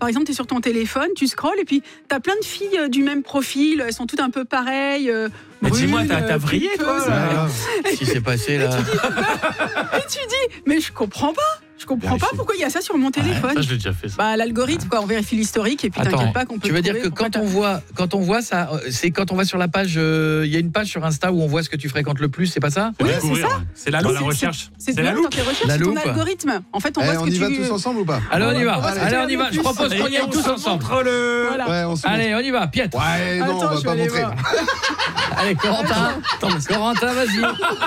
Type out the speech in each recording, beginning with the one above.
par exemple, tu es sur ton téléphone, tu scrolles et puis tu as plein de filles du même profil, elles sont toutes un peu pareilles. Mais dis-moi, t'as vrillé, toi Qu'est-ce qui s'est passé là? Et tu dis, mais je comprends pas. Je comprends pas pourquoi il y a ça sur mon téléphone. Ça, je l'ai déjà fait. Ça. Bah, l'algorithme, quoi, on vérifie l'historique et puis t'inquiète pas qu'on peut. Tu veux dire trouver que quand on voit ça, c'est quand on va sur la page, il y a une page sur Insta où on voit ce que tu fréquentes le plus, c'est pas ça? Oui, c'est ça. C'est la loupe, la recherche. C'est la loupe. C'est ton algorithme. En fait, on voit ce que tu... On y va tous ensemble ou pas? Allez, on y va. Allez, on y va. Je propose qu'on y aille tous ensemble. Allez, on y va. Piètre. Ouais, non, on va pas montrer. Allez, Corentin, vas-y.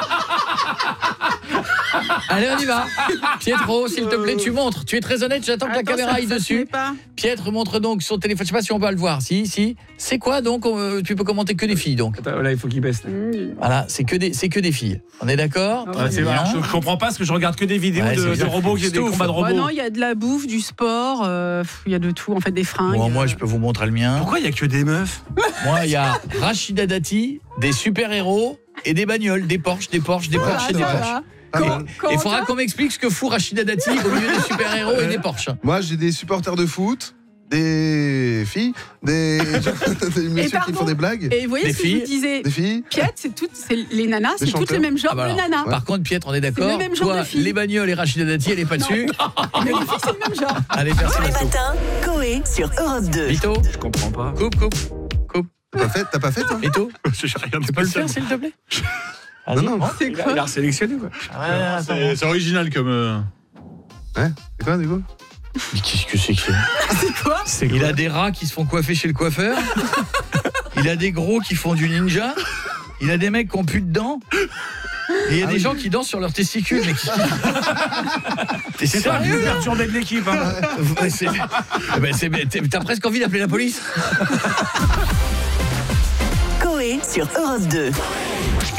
Allez, on y va. Pietro, s'il te plaît, tu montres. Tu es très honnête, j'attends que la caméra aille dessus. Piètre montre donc son téléphone. Je sais pas si on peut le voir. Si. C'est quoi donc? Tu peux commenter que des filles donc. Attends, là, il faut qu'il baisse. Là. Voilà, c'est que des filles. On est d'accord? C'est vrai. Je comprends pas parce que je regarde que des vidéos de robots, des combats de robots. Non, il y a de la bouffe, du sport, il y a de tout, en fait, des fringues. Bon, moi, je peux vous montrer le mien. Pourquoi il y a que des meufs? Moi, il y a Rachida Dati, des super-héros et des bagnoles, des Porsche et des Porsche. Il faudra qu'on m'explique ce que fout Rachida Dati au milieu des super-héros et des Porsche. Moi, j'ai des supporters de foot, des filles, des messieurs qui font des blagues. Et vous voyez ce que je vous disais, des filles. Piet, les nanas, c'est toutes les mêmes genres de nanas. Par contre, Piètre, on est d'accord. C'est le même genre toi, de filles. Les bagnoles et Rachida Dati, elle est pas dessus. Mais les filles, c'est le même genre. Allez, merci. Tous les matins, Coé sur Europe 2. Vito, je comprends pas. Coupe. T'as pas fait toi? Vito, tu peux le faire s'il te plaît? Non. C'est quoi? Il a sélectionné quoi. C'est original comme. Ouais, c'est quoi du coup? Mais qu'est-ce que c'est que C'est quoi? Il a des rats qui se font coiffer chez le coiffeur. Il a des gros qui font du ninja. Il a des mecs qui ont plus de dents. Et il y a des gens qui dansent sur leurs testicules. Mais T'es sérieux là? Perturbé de l'équipe. Hein. T'as presque envie d'appeler la police. Coé sur Europe 2.